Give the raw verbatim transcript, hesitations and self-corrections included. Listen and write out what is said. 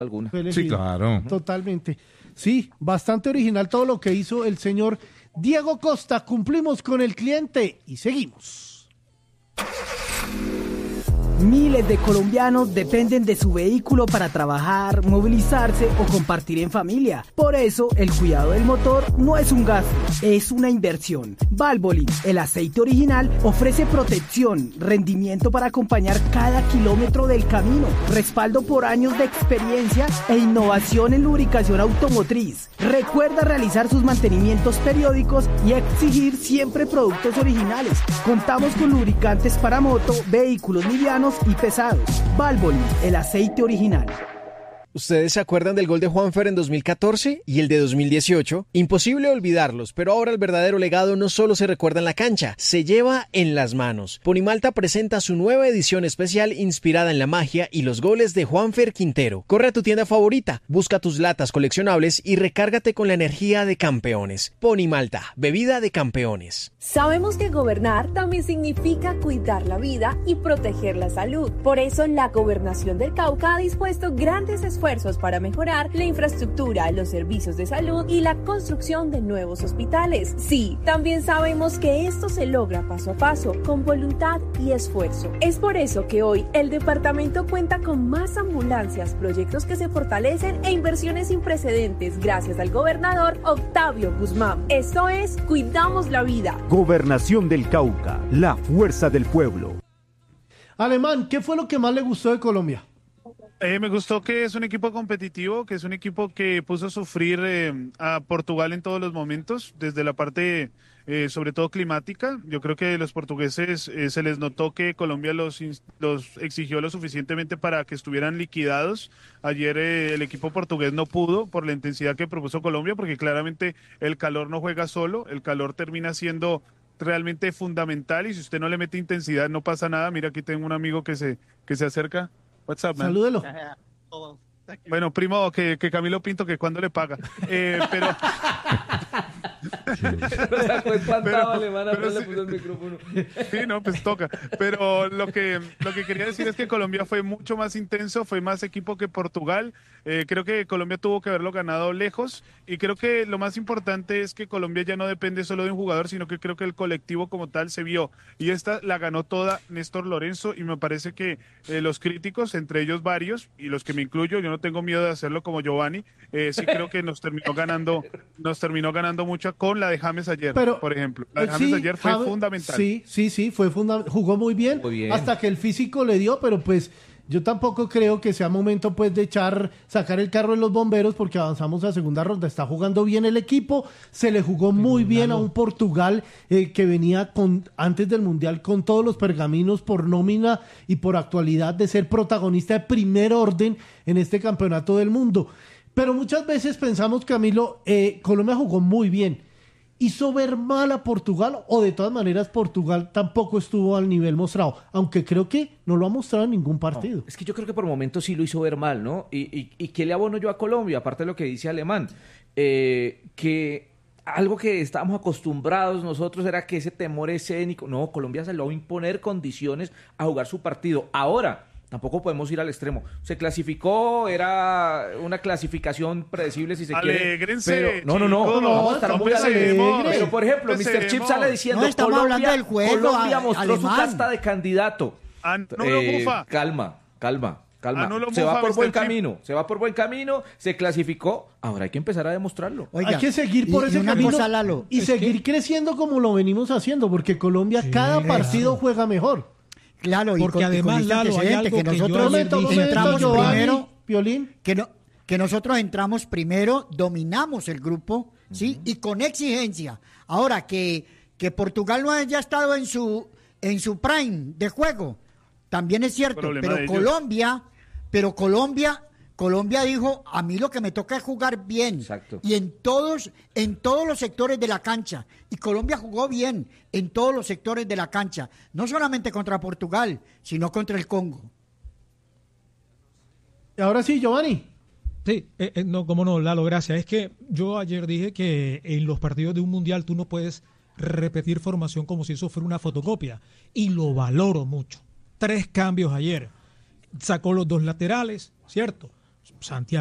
alguna. Sí, claro. Totalmente. Sí, bastante original todo lo que hizo el señor Diego Costa. Cumplimos con el cliente y seguimos. Miles de colombianos dependen de su vehículo para trabajar, movilizarse o compartir en familia. Por eso, el cuidado del motor no es un gasto, es una inversión. Valvoline, el aceite original, ofrece protección, rendimiento para acompañar cada kilómetro del camino, respaldo por años de experiencia e innovación en lubricación automotriz. Recuerda realizar sus mantenimientos periódicos y exigir siempre productos originales. Contamos con lubricantes para moto, vehículos livianos y pesados. Valvoline, el aceite original. ¿Ustedes se acuerdan del gol de Juanfer en dos mil catorce y el de dos mil dieciocho? Imposible olvidarlos, pero ahora el verdadero legado no solo se recuerda en la cancha, se lleva en las manos. Ponimalta presenta su nueva edición especial inspirada en la magia y los goles de Juanfer Quintero. Corre a tu tienda favorita, busca tus latas coleccionables y recárgate con la energía de campeones. Ponimalta, bebida de campeones. Sabemos que gobernar también significa cuidar la vida y proteger la salud. Por eso la Gobernación del Cauca ha dispuesto grandes esfuerzos esfuerzos para mejorar la infraestructura, los servicios de salud y la construcción de nuevos hospitales. Sí, también sabemos que esto se logra paso a paso, con voluntad y esfuerzo. Es por eso que hoy el departamento cuenta con más ambulancias, proyectos que se fortalecen e inversiones sin precedentes gracias al gobernador Octavio Guzmán. Esto es Cuidamos la Vida. Gobernación del Cauca, la fuerza del pueblo. Alemán, ¿qué fue lo que más le gustó de Colombia? Eh, me gustó que es un equipo competitivo, que es un equipo que puso a sufrir eh, a Portugal en todos los momentos, desde la parte eh, sobre todo climática. Yo creo que los portugueses eh, se les notó que Colombia los, los exigió lo suficientemente para que estuvieran liquidados. Ayer eh, el equipo portugués no pudo por la intensidad que propuso Colombia, porque claramente el calor no juega solo, el calor termina siendo realmente fundamental y si usted no le mete intensidad no pasa nada. Mira, aquí tengo un amigo que se, que se acerca. What's up, man? Salúdelo. Bueno, primo, que, que Camilo Pinto, que cuándo le paga. Eh, pero... pero, alemán, pero sí, le puso el micrófono. Sí, no, pues toca. Pero lo que, lo que quería decir es que Colombia fue mucho más intenso, fue más equipo que Portugal. Eh, creo que Colombia tuvo que haberlo ganado lejos y creo que lo más importante es que Colombia ya no depende solo de un jugador, sino que creo que el colectivo como tal se vio. Y esta la ganó toda Néstor Lorenzo y me parece que eh, los críticos, entre ellos varios, y los que me incluyo, yo no tengo miedo de hacerlo como Giovanni, eh, sí creo que nos terminó ganando, nos terminó ganando mucho con la de James ayer, pero, por ejemplo. La de James sí, ayer fue James, fundamental. Sí, sí, sí, fue fundamental. Jugó muy bien, muy bien hasta que el físico le dio, pero pues yo tampoco creo que sea momento pues de echar, sacar el carro de los bomberos porque avanzamos a segunda ronda. Está jugando bien el equipo, se le jugó muy bien no. a un Portugal eh, que venía con antes del Mundial con todos los pergaminos por nómina y por actualidad de ser protagonista de primer orden en este campeonato del mundo. Pero muchas veces pensamos, Camilo, eh, Colombia jugó muy bien. ¿Hizo ver mal a Portugal o de todas maneras Portugal tampoco estuvo al nivel mostrado? Aunque creo que no lo ha mostrado en ningún partido. No, es que yo creo que por momentos sí lo hizo ver mal, ¿no? ¿Y, y, y qué le abono yo a Colombia? Aparte de lo que dice Alemán, eh, que algo que estábamos acostumbrados nosotros era que ese temor escénico. No, Colombia se lo va a imponer condiciones a jugar su partido. Ahora... tampoco podemos ir al extremo. Se clasificó, era una clasificación predecible si se Alégrense, quiere. Pero, no, no, no, chicos, no, vamos a estar muy alegres. Pero, por ejemplo, empecemos. mister Chip sale diciendo, no, estamos Colombia, hablando del juego, Colombia mostró Alemán. su casta de candidato. Anulo eh, Mufa. Calma, calma. Calma, Anulo se Mufa, va por mister buen Chip. camino, se va por buen camino, se clasificó, ahora hay que empezar a demostrarlo. Oiga, hay que seguir por y, ese y una camino cosa, Lalo, y seguir que... creciendo como lo venimos haciendo, porque Colombia sí, cada partido claro. juega mejor. Claro, y porque con, además, y con Lalo, hay algo que nosotros que yo momento, dije, entramos Giovanni, primero, Piolín. Que, no, que nosotros entramos primero, dominamos el grupo, ¿sí? Uh-huh. Y con exigencia. Ahora, que, que Portugal no haya estado en su, en su prime de juego, también es cierto, pero Colombia, pero Colombia... Colombia dijo, a mí lo que me toca es jugar bien. Exacto. Y en todos, en todos los sectores de la cancha. Y Colombia jugó bien en todos los sectores de la cancha. No solamente contra Portugal, sino contra el Congo. Y ahora sí, Giovanni. Sí, eh, eh, no, cómo no, Lalo, gracias. Es que yo ayer dije que en los partidos de un mundial tú no puedes repetir formación como si eso fuera una fotocopia. Y lo valoro mucho. Tres cambios ayer. Sacó los dos laterales, ¿cierto? Santiago.